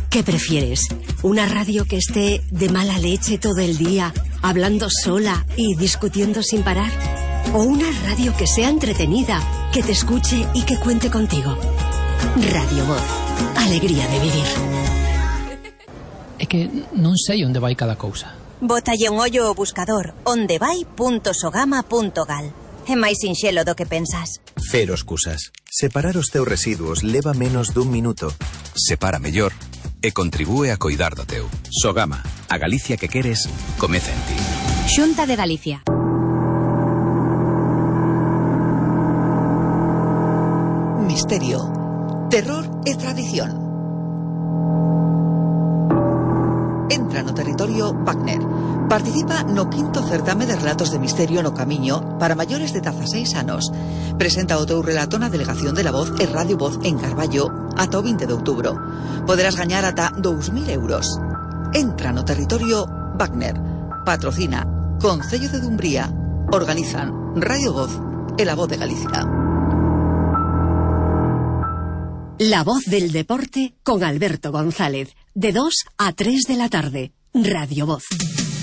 ¿Qué prefieres? ¿Una radio que esté de mala leche todo el día, hablando sola y discutiendo sin parar? ¿O una radio que sea entretenida, que te escuche y que cuente contigo? Radio Voz. Alegría de vivir. É que non sei onde vai cada cousa. Bótalle un ollo ao buscador ondevai.sogama.gal. É máis sinxelo do que pensas. Cero excusas. Separar os teus residuos leva menos dun minuto. Separa mellor e contribúe a coidar do teu. Sogama. A Galicia que queres, comeza en ti. Xunta de Galicia. Misterio, terror e tradición. Entra no territorio Wagner. Participa no quinto certame de relatos de misterio no Camiño para maiores de 16 anos. Presenta o teu relato na Delegación de la Voz e Radio Voz en Carballo ata o 20 de outubro. Poderás gañar ata 2.000 euros. Entra no territorio Wagner. Patrocina Concello de Dumbría. Organizan Radio Voz e La Voz de Galicia. La Voz del Deporte con Alberto González, de 2 a 3 de la tarde. Radio Voz.